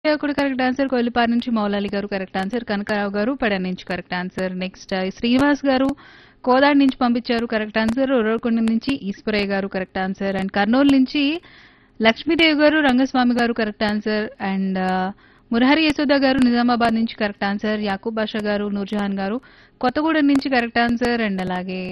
కూడా correct answer. Kollipara నుంచి మౌలాలి గారు కరెక్ట్ ఆన్సర్. కనకారావు గారు పెడ నుంచి కరెక్ట్ ఆన్సర్. నెక్స్ట్ శ్రీనివాస్ గారు కోదాడ్ నుంచి పంపించారు కరెక్ట్ ఆన్సర్. ఉరవకొండ నుంచి ఈశ్వరయ్య గారు కరెక్ట్ ఆన్సర్. అండ్ కర్నూలు నుంచి లక్ష్మీదేవి గారు రంగస్వామి గారు correct answer. And Murahari Yashoda గారు నిజామాబాద్ నుంచి కరెక్ట్ ఆన్సర్. యాకూబ్ బాషా గారు నూర్జహాన్ గారు కొత్తగూడెం నుంచి కరెక్ట్ ఆన్సర్. అండ్ అలాగే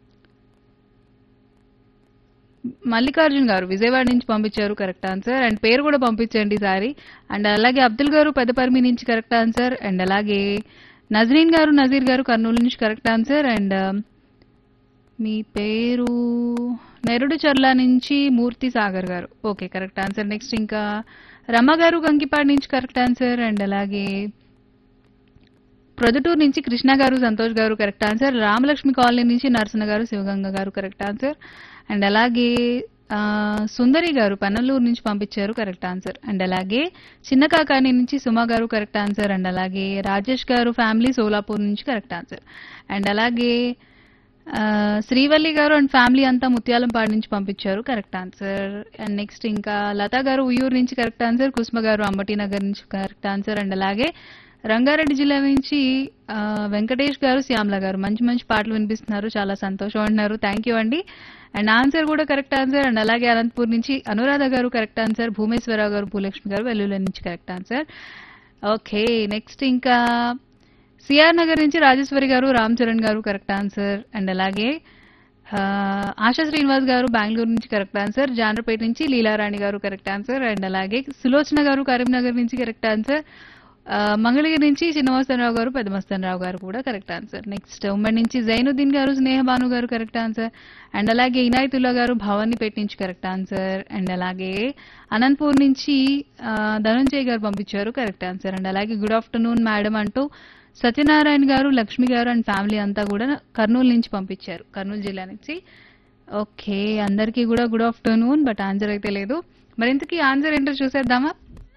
మల్లికార్జున్ గారు విజయవాడ నుంచి పంపించారు కరెక్ట్ ఆన్సర్. అండ్ పేరు కూడా పంపించండి ఈసారి. అండ్ అలాగే అబ్దుల్ గారు పెద్దపర్మి నుంచి కరెక్ట్ ఆన్సర్. అండ్ అలాగే నజరీన్ గారు నజీర్ గారు కర్నూలు నుంచి కరెక్ట్ ఆన్సర్. అండ్ మీ పేరు నెరుడు చర్ల నుంచి మూర్తి సాగర్ గారు ఓకే కరెక్ట్ ఆన్సర్. నెక్స్ట్ ఇంకా రమ గారు గంకిపాడు నుంచి కరెక్ట్ ఆన్సర్. అండ్ అలాగే ప్రొద్దుటూరు నుంచి కృష్ణ గారు సంతోష్ గారు కరెక్ట్ ఆన్సర్. రామలక్ష్మి కాలనీ నుంచి నరసన గారు శివగంగ గారు కరెక్ట్ ఆన్సర్. అండ్ అలాగే సుందరి గారు పనల్లూరు నుంచి పంపించారు కరెక్ట్ ఆన్సర్. అండ్ అలాగే చిన్న కాకాని నుంచి సుమా గారు కరెక్ట్ ఆన్సర్. అండ్ అలాగే రాజేష్ గారు ఫ్యామిలీ సోలాపూర్ నుంచి కరెక్ట్ ఆన్సర్. అండ్ అలాగే శ్రీవల్లి గారు అండ్ ఫ్యామిలీ అంతా ముత్యాలంపాడు నుంచి పంపించారు కరెక్ట్ ఆన్సర్. అండ్ నెక్స్ట్ ఇంకా లతా గారు ఉయ్యూరు నుంచి కరెక్ట్ ఆన్సర్. కుసుమ గారు అంబటి నగర్ నుంచి కరెక్ట్ ఆన్సర్. అండ్ అలాగే రంగారెడ్డి జిల్లా నుంచి వెంకటేష్ గారు శ్యామల గారు మంచి మంచి పాటలు వినిపిస్తున్నారు చాలా సంతోషం అంటున్నారు థ్యాంక్ యూ అండి. అండ్ ఆన్సర్ కూడా కరెక్ట్ ఆన్సర్. అండ్ అలాగే అనంతపూర్ నుంచి అనురాధ గారు కరెక్ట్ ఆన్సర్. భూమేశ్వరరావు గారు భూలక్ష్మి గారు వెల్లుల నుంచి కరెక్ట్ ఆన్సర్. ఓకే నెక్స్ట్ ఇంకా సిఆర్ నగర్ నుంచి రాజేశ్వరి గారు రామ్ చరణ్ గారు కరెక్ట్ ఆన్సర్. అండ్ అలాగే ఆశా శ్రీనివాస్ గారు బెంగళూరు నుంచి కరెక్ట్ ఆన్సర్. జానరపేట నుంచి లీలారాణి గారు కరెక్ట్ ఆన్సర్. అండ్ అలాగే సులోచన గారు కరీంనగర్ నుంచి కరెక్ట్ ఆన్సర్. మంగళగిరి నుంచి చిన్నమస్తనరావు గారు పెద్దమస్తనరావు గారు కూడా కరెక్ట్ ఆన్సర్. నెక్స్ట్ ఉమ్మడి నుంచి జైనుద్దీన్ గారు స్నేహబాను గారు కరెక్ట్ ఆన్సర్. అండ్ అలాగే ఇనాయతుల్లా గారు భవానీపేట నుంచి కరెక్ట్ ఆన్సర్. అండ్ అలాగే అనంతపూర్ నుంచి ధనంజయ్ గారు పంపించారు కరెక్ట్ ఆన్సర్. అండ్ అలాగే గుడ్ ఆఫ్టర్నూన్ మేడం అంటూ సత్యనారాయణ గారు లక్ష్మి గారు అండ్ ఫ్యామిలీ అంతా కూడా కర్నూలు నుంచి పంపించారు కర్నూలు జిల్లా నుంచి. ఓకే అందరికీ కూడా గుడ్ ఆఫ్టర్నూన్ బట్ ఆన్సర్ అయితే లేదు. మరి ఇంతకీ ఆన్సర్ ఏంటో చూసేద్దామా.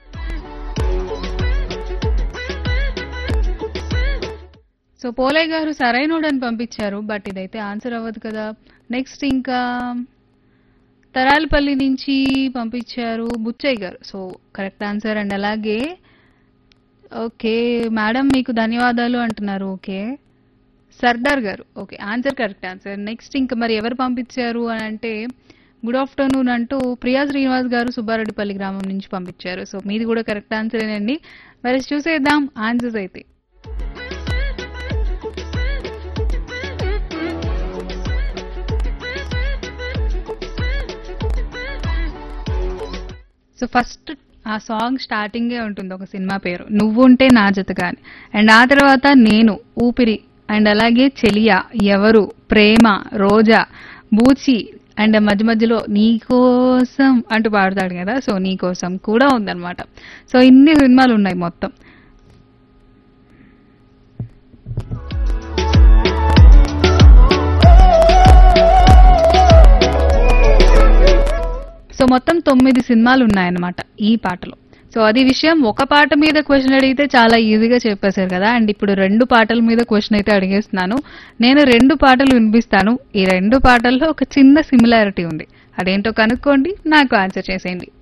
సో పోలయ్య గారు సరైనోడు అని పంపించారు బట్ ఇదైతే ఆన్సర్ అవ్వదు కదా. నెక్స్ట్ ఇంకా తరాలపల్లి నుంచి పంపించారు బుచ్చయ్య గారు సో కరెక్ట్ ఆన్సర్. అండ్ అలాగే ఓకే మేడం మీకు ధన్యవాదాలు అంటున్నారు ఓకే సర్దార్ గారు okay answer correct answer. Next ఇంకా మరి ఎవరు పంపించారు అని అంటే గుడ్ ఆఫ్టర్నూన్ అంటూ ప్రియా శ్రీనివాస్ గారు సుబ్బారెడ్డిపల్లి గ్రామం నుంచి పంపించారు. సో మీది కూడా కరెక్ట్ ఆన్సరేనండి. మరి చూసేద్దాం ఆన్సర్స్ అయితే. సో ఫస్ట్ ఆ సాంగ్ స్టార్టింగే ఉంటుంది ఒక సినిమా పేరు నువ్వుంటే నా జతగా అని. అండ్ ఆ తర్వాత నేను ఊపిరి అండ్ అలాగే చెలియా ఎవరు ప్రేమ రోజా బూచి అండ్ మధ్య మధ్యలో నీకోసం అంటూ పాడతాడు కదా సో నీకోసం కూడా ఉందన్నమాట. సో ఇన్ని సినిమాలు ఉన్నాయి మొత్తం. సో మొత్తం 9 సినిమాలు ఉన్నాయన్నమాట ఈ పాటలో. సో అది విషయం. ఒక పాట మీద క్వశ్చన్ అడిగితే చాలా ఈజీగా చెప్పేశారు కదా. అండ్ ఇప్పుడు 2 పాటల మీద క్వశ్చన్ అయితే అడిగేస్తున్నాను. నేను 2 పాటలు వినిపిస్తాను. ఈ 2 పాటల్లో ఒక చిన్న సిమిలారిటీ ఉంది. అదేంటో కనుక్కోండి నాకు ఆన్సర్ చేసేయండి.